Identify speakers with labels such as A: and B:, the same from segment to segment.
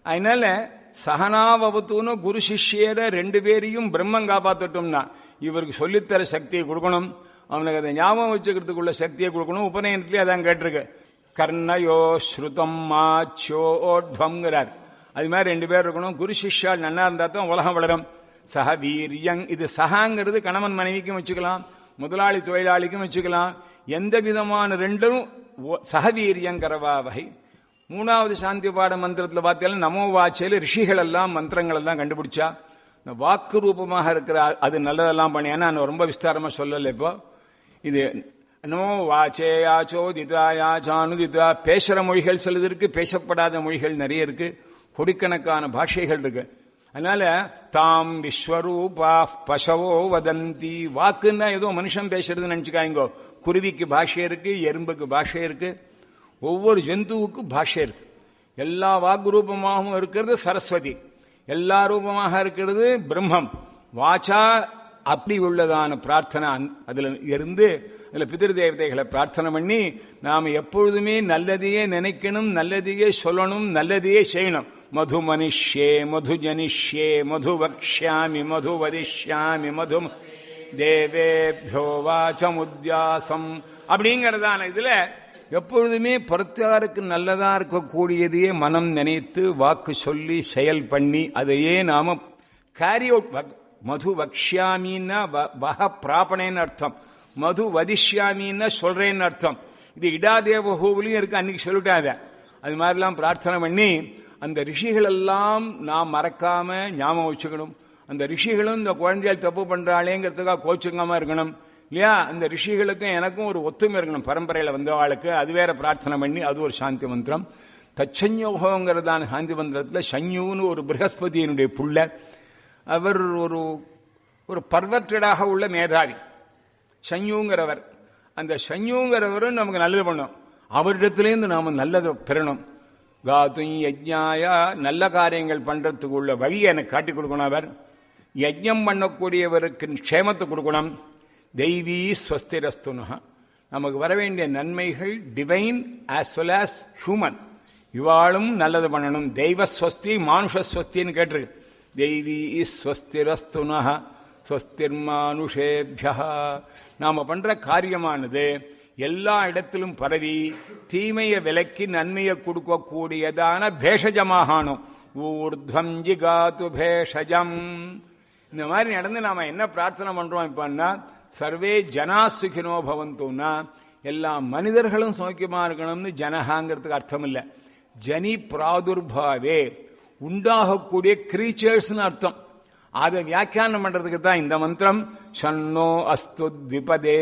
A: அதனால சகனாவத்துன்னு குரு சிஷ்யர 2 பேரையும் பிரம்மம் காப்பாற்றட்டும்னா இவருக்கு சொல்லித்தர சக்தியை கொடுக்கணும், அவனுக்கு அதை ஞாபகம் வச்சுக்கிறதுக்குள்ள சக்தியை கொடுக்கணும். உபநயனத்திலே அதான் கேட்டிருக்கு, கர்ணயோ ஸ்ருதம் மாச்சோட்வம்ங்கிறார். அது மாதிரி 2 பேர் இருக்கணும். குரு சிஷ்யால் நன்னா இருந்தா தான் உலகம் வளரும். சக வீரியங், இது சகாங்கிறது கணவன் மனைவிக்கும் வச்சுக்கலாம், முதலாளி தொழிலாளிக்கும் வச்சுக்கலாம். எந்த விதமான 2ம் சகவீரியங்கரவா வகை. 3வது சாந்தி பாட மந்திரத்தில் பார்த்தீங்கன்னா நமோ வாச்சையில் ரிஷிகள் எல்லாம் மந்திரங்கள் எல்லாம் கண்டுபிடிச்சா. இந்த வாக்கு ரூபமாக இருக்கிற அது நல்லதெல்லாம் பண்ணி, ஏன்னா நான் ரொம்ப விஸ்தாரமா சொல்லல. இப்போ இது நமோ வாச்சே யாச்சோ திதா யாச்சானுதிதா, பேசுற மொழிகள் சிலது இருக்கு, பேசப்படாத மொழிகள் நிறைய இருக்கு, கொடிக்கணக்கான பாஷைகள் இருக்கு. அதனால தாம் விஸ்வரூபா பசவோ வதந்தி, வாக்குன்னா ஏதோ மனுஷன் பேசுறதுன்னு நினைச்சுக்காங்க. குருவிக்கு பாஷை இருக்கு, எறும்புக்கு பாஷை இருக்கு, ஒவ்வொரு ஜந்துவுக்கும் பாஷை இருக்கு. எல்லா வாக்கு ரூபமாகவும் இருக்கிறது சரஸ்வதி, எல்லா ரூபமாக இருக்கிறது பிரம்மம். வாச்சா அப்படி உள்ளதான பிரார்த்தனை அதுல இருந்து அதுல பிதிரு தேவதைகளை பிரார்த்தனை பண்ணி நாம எப்பொழுதுமே நல்லதையே நினைக்கணும், நல்லதையே சொல்லணும், நல்லதையே செய்யணும். மது மனுஷ்யே மது ஜனிஷ்யே மது வக்ஷ்யாமி மது வதிஷ்யாமி மது தேவேபியோ வாசமுத்யாசம் அப்படிங்கறதான இதுல எப்பொழுதுமே பொறுத்தாருக்கு நல்லதா இருக்கக்கூடியதையே மனம் நினைத்து வாக்கு சொல்லி செயல் பண்ணி அதையே நாம கேரி அவுட். மது வக்ஷ்யாமின்னா வக பிராபணேன்னு அர்த்தம், மது வதிஷ்யாமின்னா சொல்றேன்னு அர்த்தம். இது இடாதேவஹோவிலையும் இருக்கு, அன்னைக்கு சொல்லிட்டாத. அது மாதிரிலாம் பிரார்த்தனை பண்ணி அந்த ரிஷிகள் எல்லாம் நாம் மறக்காம ஞாபகம் வச்சுக்கணும். அந்த ரிஷிகளும் இந்த குழந்தைகள் தப்பு பண்றாளேங்கிறதுக்காக கோச்சுக்காம இருக்கணும் இல்லையா. அந்த ரிஷிகளுக்கும் எனக்கும் ஒரு ஒத்துமை இருக்கணும், பரம்பரையில வந்தவாளுக்கு. அது வேற பிரார்த்தனை பண்ணி அது ஒரு சாந்தி மந்திரம். தச்சன்யோகங்கிறதான சாந்தி மந்திரத்தில் சன்யூன்னு ஒரு ப்ரஹஸ்பதியினுடைய புள்ள, அவர் ஒரு பர்வர்டடாக உள்ள மேதாவி சன்யூங்கிறவர். அந்த சன்யூங்கிறவரும் நமக்கு நல்லது பண்ணும், அவரிடத்திலேருந்து நாம நல்லதை பெறணும். காத்தும் யஜ்ஞாயா, நல்ல காரியங்கள் பண்றதுக்கு உள்ள வழியை எனக்கு காட்டி கொடுக்கணும். அவர் யஜ்ஞம் பண்ணக்கூடியவருக்கு க்ஷேமத்தை கொடுக்கணும். தெய்வீ ஸ்வஸ்திரஸ்துனா, நமக்கு வர வேண்டிய நன்மைகள் divine as well as human, இவாளும் நல்லது பண்ணணும். தெய்வ ஸ்வஸ்தி மானுஷ ஸ்வஸ்தின்னு கேட்டிருக்கு. தெய்வீ ஸ்வஸ்திரஸ்துனா ஸ்வஸ்திர்மானுஷேபியா. நாம பண்ற காரியமானது எல்லா இடத்திலும் பரவி தீமையை விலக்கி நன்மையை கொடுக்கக்கூடியதான பேஷஜமாகணும். ஊர்த்வம் ஜிகாது பேஷஜம். இந்த மாதிரி நடந்து நாம என்ன பிரார்த்தனை பண்றோம் இப்பன்னா, சர்வே ஜனா சுகினோ பவந்துன்னா எல்லா மனிதர்களும் சௌக்கியமா இருக்கணும்னு ஜனஹாங்கிறதுக்கு அர்த்தம் இல்லை. ஜனி பிராதுர்பாவே, உண்டாகக்கூடிய கிரீச்சர்ஸ்னு அர்த்தம். அதை வியாக்கியானம் பண்றதுக்கு தான் இந்த மந்திரம். ஷன்னோ அஸ்து த்விபதே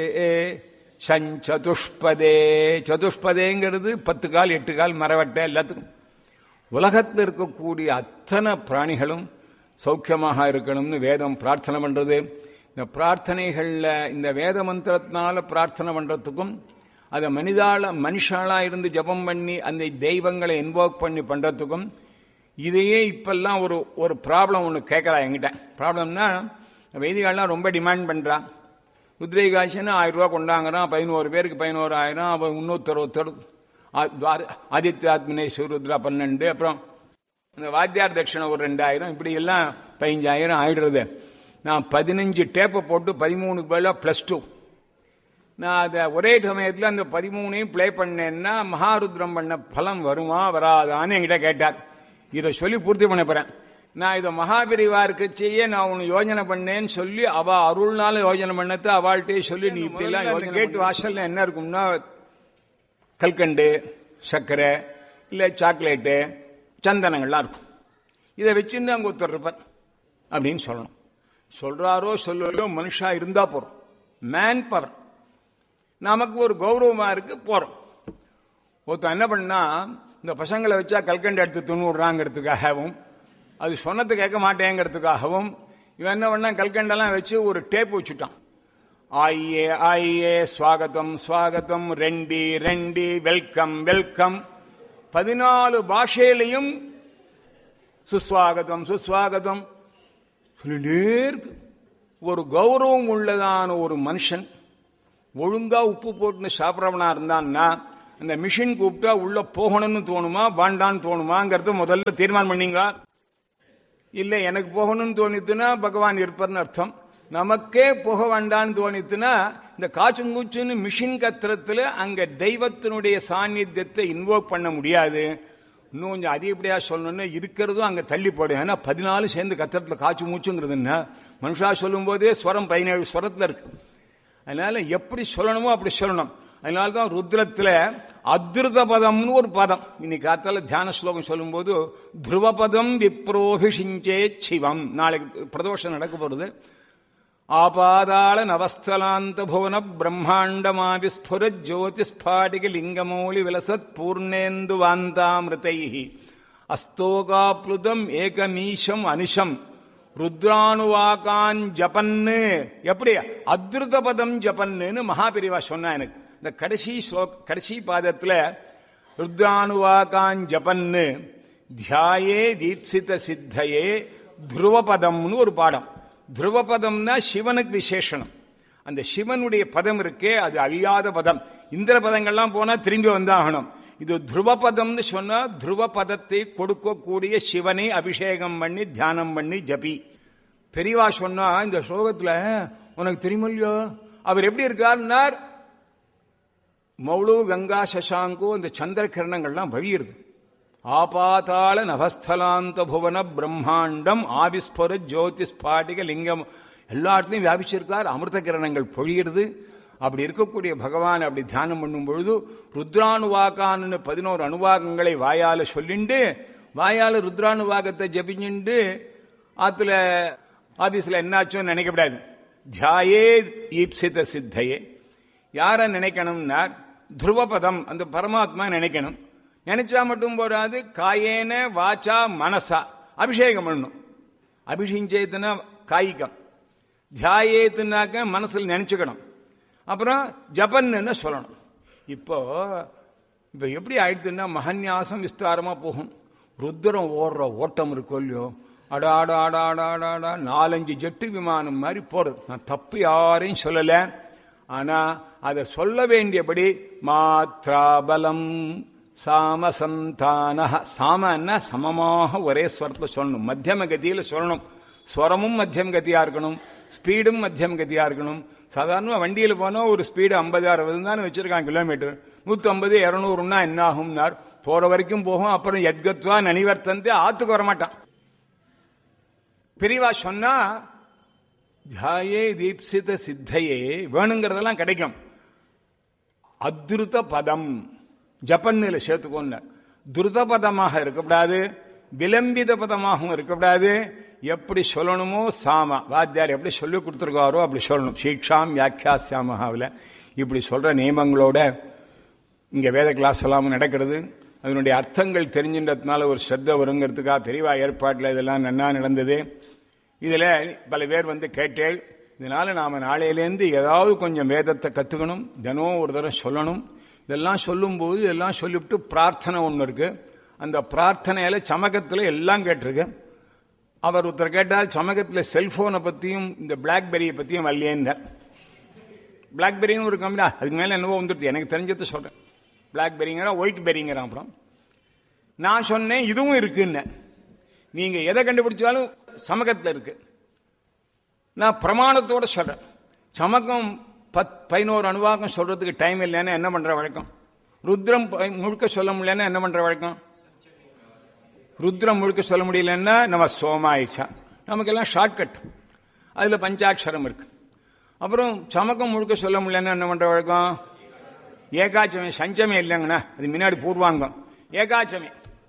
A: சதுஷ்பதே. சதுஷ்பதேங்கிறது 10 கால் 8 கால் மரவட்டை எல்லாத்துக்கும். உலகத்தில் இருக்கக்கூடிய அத்தனை பிராணிகளும் சௌக்கியமாக இருக்கணும்னு வேதம் பிரார்த்தனை பண்றது. இந்த பிரார்த்தனைகள்ல இந்த வேத மந்திரத்தினால பிரார்த்தனை பண்றதுக்கும், அதை மனுஷாலா இருந்து ஜபம் பண்ணி அந்த தெய்வங்களை இன்வோக் பண்ணி பண்றதுக்கும், இதையே இப்பெல்லாம் ஒரு ப்ராப்ளம் ஒன்று கேட்கறா என்கிட்ட. ப்ராப்ளம்னா வைதிகாலாம் ரொம்ப டிமாண்ட் பண்றா. ருத்ரேகாசின்னு 1000 ரூபா கொண்டாங்கிறான், 11 பேருக்கு 11,000, அப்புறம் 360 ஆதித்யாத்மனேஸ்வர ருத்ரா 12, அப்புறம் இந்த வாத்தியார் தட்சிணை ஒரு 2000, இப்படி எல்லாம் 15,000 ஆயிடுறது. நான் 15 டேப்பை போட்டு 13க்கு பதிலாக +2. நான் அதை ஒரே சமயத்தில் அந்த 13ஐயும் பிளே பண்ணேன்னா மகாருத்ரம் பண்ண பலம் வருமா வராதான்னு என்கிட்ட கேட்டார். இதை சொல்லி பூர்த்தி பண்ண போறேன். நான் இதை மகாபிரிவாருக்கு செய்ய நான் உன்னை யோஜனை பண்ணேன்னு சொல்லி அவ அருள்னால யோஜனை பண்ணது அவள்கிட்டே சொல்லி நீ இப்படி எல்லாம் கேட்டு வாசல்ல என்ன இருக்கும்னா கல்கண்டு, சர்க்கரை, இல்லை சாக்லேட்டு, சந்தனங்கள்லாம் இருக்கும். இதை வச்சுருந்து அங்கே ஒருத்தர் இருப்பார் அப்படின்னு சொல்லணும். சொல்றாரோ சொல்லோ மனுஷா இருந்தா போறோம், மேன் பவர் நமக்கு ஒரு கௌரவமா இருக்கு போறோம். ஒருத்தன் என்ன பண்ணா, இந்த பசங்களை வச்சா கல்கண்டு எடுத்து துண்ணுடுறாங்கிறதுக்காகவும், அது சொன்னது கேட்க மாட்டேங்கிறதுக்காகவும் இவன் என்ன பண்ணா கல்கண்டெல்லாம் வச்சு ஒரு டேப் வச்சுட்டான். ஆயே ஆயே ஸ்வாகத்தம் ஸ்வாகத்தம், ரெண்டி ரெண்டி, வெல்கம் வெல்கம், 14 பாஷையிலையும் சுஸ்வாகதம் சுஸ்வாகதம் சொல்லிட்டே இருக்கு. ஒரு கௌரவம் உள்ளதான ஒரு மனுஷன் ஒழுங்கா உப்பு போட்டு சாப்பிட்றவனா இருந்தான்னா அந்த மிஷின் கூப்பிட்டா உள்ள போகணும்னு தோணுமா வேண்டான்னு தோணுமாங்கிறது முதல்ல தீர்மானம் பண்ணீங்க. இல்லை எனக்கு போகணும்னு தோணித்துனா பகவான் இருப்பார்னு அர்த்தம். நமக்கே போக வேண்டான்னு தோணித்துனா இந்த காச்சுங்கூச்சுன்னு மிஷின் கத்திரத்துல அங்க தெய்வத்தினுடைய சாநித்தியத்தை இன்வோக் பண்ண முடியாது. இன்னும் கொஞ்சம் அதிகப்படியா சொல்லணும்னு இருக்கிறதும் அங்க தள்ளி போடும். ஏன்னா 14 சேர்ந்து கத்திரத்துல காய்ச்சி மூச்சுங்கிறது என்ன, மனுஷா சொல்லும் போதே ஸ்வரம் 17 ஸ்வரத்துல இருக்கு. அதனால எப்படி சொல்லணுமோ அப்படி சொல்லணும். அதனால்தான் ருத்ரத்துல அத்ருத பதம்னு ஒரு பதம். இன்னைக்கு காத்தால தியான ஸ்லோகம் சொல்லும் போது துருவபதம் விப்ரோபிஷிஞ்சே சிவம். நாளைக்கு பிரதோஷம் நடக்க போறது. ஆபாதாள நவஸ்தலாந்த புவன பிரம்மாண்டமாவிஸ்புர ஜோதிஸ்பாடிக லிங்கமௌலி விலசத் பூர்ணேந்து வாந்தாமிருதை அஸ்தோகாப்ளுதம் ஏகமீஷம் அனிஷம் ருத்ரானுவாகான் ஜபன்னு. எப்படி அத்ருத பதம் ஜபன்னு மகாபிரிவா சொன்னா. எனக்கு இந்த கடைசி பாதத்துல ருத்ரானுவாகான் ஜபன்னு தியாயே தீப்சித சித்தையே துருவபதம்னு ஒரு பாடம். துருவபதம்னா சிவனுக்கு விசேஷனம். அந்த சிவனுடைய பதம் இருக்கே அது அழியாத பதம். இந்திர பதங்கள்லாம் போனா திரும்பி வந்தாகணும். இது துருவபதம்னு சொன்னா துருவபதத்தை கொடுக்கக்கூடிய சிவனை அபிஷேகம் பண்ணி தியானம் பண்ணி ஜபி. பெரியவா சொன்னா இந்த ஸ்லோகத்துல உனக்கு தெரியுமில்லையோ அவர் எப்படி இருக்காருன்னார், மௌளு கங்கா சசாங்கோ அந்த சந்திர கிரணங்கள்லாம் வழியிடுது. ஆபாதாள நவஸ்தலாந்த புவன பிரம்மாண்டம் ஆவிஸ்புர ஜோதிஸ்பாடிக லிங்கம் எல்லா இடத்துலையும் வியாபிச்சிருக்கார். அமிர்த கிரணங்கள் பொழியிறது. அப்படி இருக்கக்கூடிய பகவான் அப்படி தியானம் பண்ணும் பொழுது ருத்ரானுவாகான்னு 11 அணுவாகங்களை வாயால சொல்லிண்டு வாயால ருத்ரானுவாகத்தை ஜபிச்சுண்டு ஆத்துல ஆபீஸ்ல என்னாச்சும் நினைக்கப்படாது. தியாயே ஈப்சித சித்தையே. யார நினைக்கணும்னா துருவபதம் அந்த பரமாத்மா நினைக்கணும். நினைச்சா மட்டும் போறாது, காயேன வாச்சா மனசா அபிஷேகம் பண்ணணும். அபிஷேகத்துனா காய்கம், தியாயத்துனாக்க மனசுல நினைச்சுக்கணும். அப்புறம் ஜபன்னு சொல்லணும். இப்போ எப்படி ஆயிடுதுன்னா மகன்யாசம் விஸ்தாரமா போகும். ருத்ரம் ஓடுற ஓட்டம் இருக்கோ இல்லையோ, அடாடாடாடாடாடா 4-5 ஜெட்டு விமானம் மாதிரி போறது. நான் தப்பு யாரையும் சொல்லல. ஆனா அதை சொல்ல வேண்டியபடி மாத்ராபலம் சாமசந்தான. சாமன்னா சமமாக ஒரே ஸ்வரத்தில் சொல்லணும், மத்தியம கதியில சொல்லணும். ஸ்வரமும் மத்தியம் கதியா இருக்கணும், ஸ்பீடும் மத்தியம் கதியா இருக்கணும். சாதாரண வண்டியில போனா ஒரு ஸ்பீடு 50-60 தான் வச்சிருக்காங்க கிலோமீட்டர். 150-200ன்னா என்ன ஆகும்னார், போற வரைக்கும் போகும். அப்புறம் எத்கத்வா நனிவர்த்தந்து ஆத்துக்கு வரமாட்டான். பிரிவா சொன்னா தியாயே தீப்சித சித்தையே வேணுங்கிறதெல்லாம் கிடைக்கும். அத்ருத பதம் ஜப்பன்னில சேர்த்துக்கோன்னு. துருத பதமாக இருக்கக்கூடாது, விளம்பித பதமாகவும் இருக்கக்கூடாது. எப்படி சொல்லணுமோ சாம வாத்தியார் எப்படி சொல்லி கொடுத்துருக்காரோ அப்படி சொல்லணும். சீக்ஷாம் வியாக்கியாசியாமஹாவில் இப்படி சொல்ற நியமங்களோட இங்க வேத கிளாஸ் எல்லாம் நடக்கிறது. அதனுடைய அர்த்தங்கள் தெரிஞ்சின்றதுனால ஒரு ஸ்ரத்த வருங்கிறதுக்காக பெரியவா ஏற்பாட்டில் இதெல்லாம் நன்னா நடந்தது. இதுல பல பேர் வந்து கேட்டேள். இதனால நாம நாளையிலேருந்து ஏதாவது கொஞ்சம் வேதத்தை கத்துக்கணும், தினம் ஒரு தடவை சொல்லணும். இதெல்லாம் சொல்லும்போது இதெல்லாம் சொல்லிவிட்டு பிரார்த்தனை ஒன்று இருக்கு. அந்த பிரார்த்தனையில சமகத்துல எல்லாம் கேட்டிருக்கு. அவர் ஒருத்தர் கேட்டால் சமகத்தில் செல்போனை பத்தியும் இந்த பிளாக்பெரியை பத்தியும் வரலையேன்னார். பிளாக்பெரின்னு ஒரு கம்பெனி, அதுக்கு மேல என்னவோ வந்துடுது, எனக்கு தெரிஞ்சது சொல்றேன். பிளாக்பெரிங்கிறான், ஒயிட் பெரிங்கிறான். அப்புறம் நான் சொன்னேன் இதுவும் இருக்குன்னு. நீங்க எதை கண்டுபிடிச்சாலும் சமகத்தில் இருக்கு. நான் பிரமாணத்தோட சொல்றேன். சமகம் 11 அணுவாகம் சொல்றதுக்கு டைம் இல்லைன்னா என்ன பண்ற வழக்கம்? ருத்ரம் முழுக்க சொல்ல முடியலன்னா என்ன பண்ற வழக்கம்? ருத்ரம் முழுக்க சொல்ல முடியலன்னா நம்ம சோமாயிச்சா, நமக்கெல்லாம் ஷார்ட்கட். அதுல பஞ்சாட்சரம் இருக்கு. அப்புறம் சமக்கம் முழுக்க சொல்ல முடியலன்னா என்ன பண்ற வழக்கம்? ஏகாச்சமே. சஞ்சமே இல்லைங்கண்ணா, அது முன்னாடி பூர்வாங்கம். ஏகாச்சமே.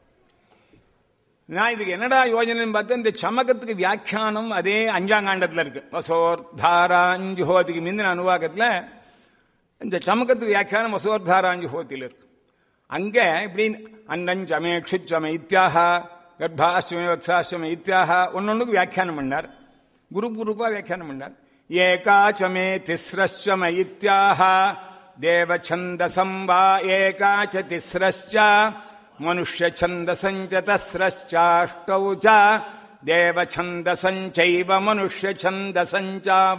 A: நான் இதுக்கு என்னடா யோஜனைன்னு பார்த்தா இந்த சமகத்துக்கு வியாக்கியானம் அதே 5ஆம் காண்டத்துல இருக்கு. வசோர்தாராஞ்சுஹோதிக்கு முந்தின அனுவாகத்துல இந்த சமகத்துக்கு வியாக்கியானம் வசோர்தாராஞ்சுஹோதியில் இருக்கு. அங்க இப்படி அன்னஞ்சமே க்ஷுச்சமே இத்தியாக கர்ப்பாஷ்டமே வத்சாஷ்டமே இத்தியாக ஒன்னொன்னுக்கு வியாக்கியானம் பண்ணார். குரூப்பா வியாக்கியானம் பண்ணார். ஏகாச்சமே திஸ்ரஷ்டம இத்தியாக தேவச்சந்தசம் வா ஏகாச்ச திஸ்ரஷ்ச மனுஷ்ய சந்தசஞ்ச தஸ்ரஷ்சாஷ்டௌ ச தேவச்சந்தசஞ்சைவ மனுஷ்ய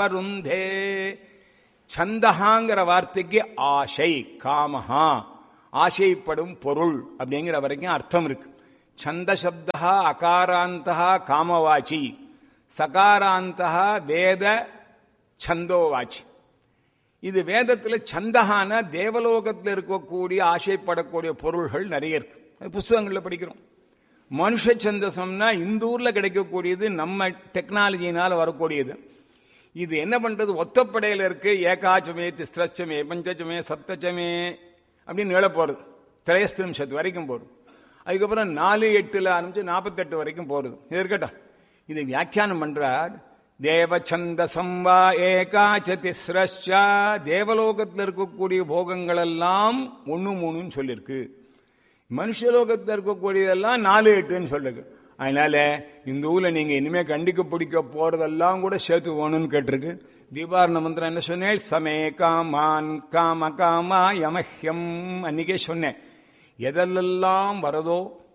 A: சந்தசஞ்சாவருந்தே. சந்தஹாங்கிற வார்த்தைக்கு ஆசை, காமஹா. ஆசைப்படும் பொருள் அப்படிங்கிற வரைக்கும் அர்த்தம் இருக்கு. சந்த சப்தா அகாராந்தா காமவாச்சி, சகாராந்தா வேத சந்தோவாச்சி. இது வேதத்தில் சந்தகான தேவலோகத்தில் இருக்கக்கூடிய ஆசைப்படக்கூடிய பொருள்கள் நிறைய இருக்கு. புஸ்தகங்களில் படிக்கிறோம். மனுஷ சந்தசம்னா இந்த ஊர்ல கிடைக்கக்கூடியது, நம்ம டெக்னாலஜினால வரக்கூடியது. இது என்ன பண்றது, ஒத்தப்படையில இருக்கு. ஏகாச்சமே, திஸ்ரச்சமே, பஞ்சச்சமே, சப்தச்சமே அப்படின்னு நீள போறது. திரையஸ்திரிம்சத்து வரைக்கும் போறது. அதுக்கப்புறம் 4-8 ஆரம்பிச்சு 48 வரைக்கும் போறது. இது இருக்கட்டும். இது வியாக்கியானம் பண்றார். தேவச்சந்தசம் வா ஏகாச்ச திஸ்ரச்சா, தேவலோகத்தில் இருக்கக்கூடிய போகங்கள் எல்லாம் 1-3 சொல்லிருக்கு. மனுஷலோகத்தில் இருக்கக்கூடியதெல்லாம் 4-8 சொல்லிருக்கு. அதனால இந்த ஊர்ல நீங்க இனிமே கண்டிக்க பிடிக்க போறதெல்லாம் கூட சேர்த்து போகணும்னு கேட்டிருக்கு. தீபாரண மந்திரம் என்ன சொன்னேன்? சமே காமான் காம காமா யமஹ்யம். அன்னைக்கே சொன்னேன், எதெல்லாம் வரதோ,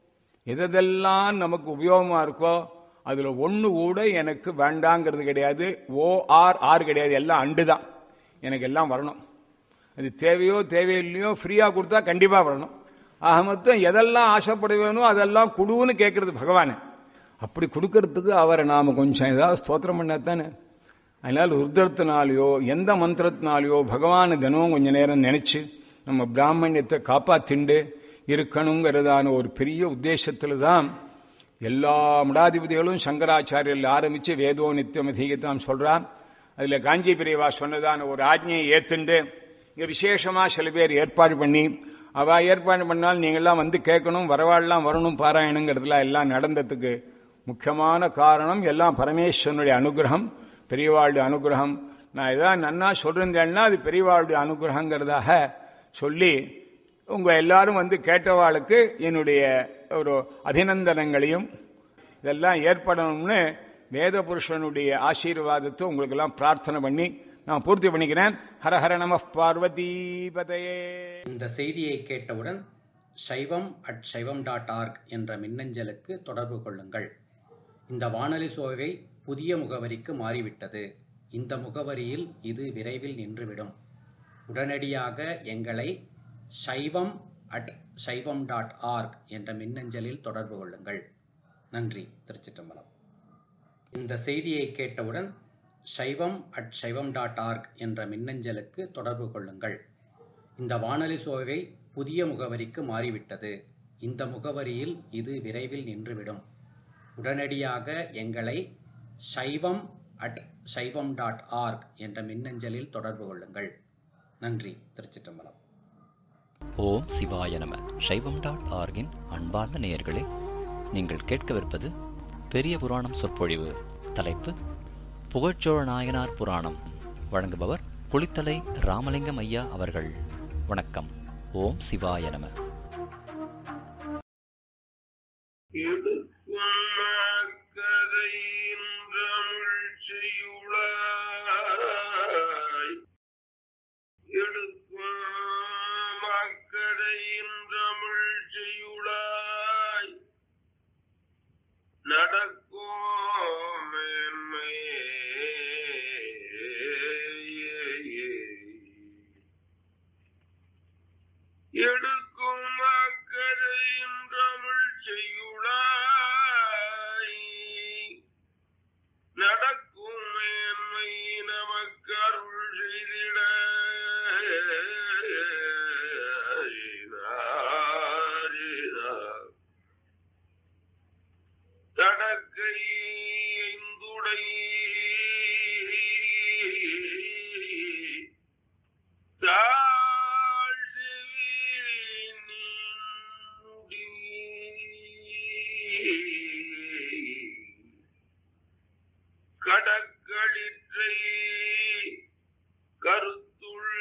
A: எதெல்லாம் நமக்கு உபயோகமா இருக்கோ அதுல ஒண்ணு கூட எனக்கு வேண்டாங்கிறது கிடையாது. ஆர் கிடையாது, எல்லாம் அண்டுதான். எனக்கு எல்லாம் வரணும். அது தேவையோ தேவையில்லையோ ஃப்ரீயா கொடுத்தா கண்டிப்பா வரணும். ஆக மொத்தம் எதெல்லாம் ஆசைப்படுவேனோ அதெல்லாம் கொடுன்னு கேட்கறது பகவான். அப்படி கொடுக்கறதுக்கு அவரை நாம கொஞ்சம் ஏதாவது ஸ்தோத்திரம் பண்ணாத்தானே. அதனால ருத்ரத்தினாலேயோ எந்த மந்திரத்தினாலேயோ பகவானை தினமும் கொஞ்ச நேரம் நினைச்சு நம்ம பிராமணியத்தை காப்பாத்திண்டு இருக்கணுங்கிறதான ஒரு பெரிய உத்தேசத்துல தான் எல்லா மடாதிபதிகளும் சங்கராச்சாரியர்கள் ஆரம்பிச்சு வேதோ நித்தியம் அதிகத்தான் சொல்றான். அதுல காஞ்சி பிரியவா சொன்னதான ஒரு ஆஜ்ஞையை ஏத்துண்டு இங்க விசேஷமா சில பேர் ஏற்பாடு பண்ணி, அவ ஏற்பாடு பண்ணால் நீங்கள்லாம் வந்து கேட்கணும், வரவாள்லாம் வரணும், பாராயணுங்கிறதுல எல்லாம் நடந்ததுக்கு முக்கியமான காரணம் எல்லாம் பரமேஸ்வரனுடைய அனுகிரகம், பெரியவாளுடைய அனுகிரகம். நான் ஏதாவது நன்னா சொல்றேன்னா அது பெரியவாளுடைய அனுகிரகங்கிறதாக சொல்லி உங்க எல்லாரும் வந்து கேட்டவாளுக்கு என்னுடைய ஒரு அபிநந்தனங்களையும் இதெல்லாம் ஏற்படணும்னு வேத புருஷனுடைய ஆசீர்வாதத்தை உங்களுக்கு எல்லாம் பிரார்த்தனை பண்ணி நான் பூர்த்தி பண்ணிக்கிறேன். ஹரஹர நம பார்வதீபதையே.
B: இந்த செய்தியை கேட்டவுடன் shaivam@shaivam.org என்ற மின்னஞ்சலுக்கு தொடர்பு கொள்ளுங்கள். இந்த வானொலி சோவை புதிய முகவரிக்கு மாறிவிட்டது. இந்த முகவரியில் இது விரைவில் நின்றுவிடும். உடனடியாக எங்களை shaivam@shaivam.org என்ற மின்னஞ்சலில் தொடர்பு கொள்ளுங்கள். நன்றி. திருச்சிற்றம்பலம். இந்த செய்தியை கேட்டவுடன் shaivam@shaivam.org என்ற மின்னஞ்சலுக்கு தொடர்பு கொள்ளுங்கள். இந்த வானொலி சோவை புதிய முகவரிக்கு மாறிவிட்டது. இந்த முகவரியில் இது விரைவில் நின்றுவிடும். உடனடியாக எங்களை shaivam@shaivam.org என்ற மின்னஞ்சலில் தொடர்பு கொள்ளுங்கள். நன்றி. திருச்சிற்றம்பலம்.
C: ஓம் சிவாய நம. shaivam.org-இன் அன்பார்ந்த நேயர்களே, நீங்கள் கேட்கவிருப்பது பெரிய புராணம் சொற்பொழிவு. தலைப்பு புகழ்ச்சோழ நாயனார் புராணம். வழங்குபவர் குளித்தலை ராமலிங்கம் ஐயா அவர்கள். வணக்கம். ஓம் சிவாய நம.
D: கதை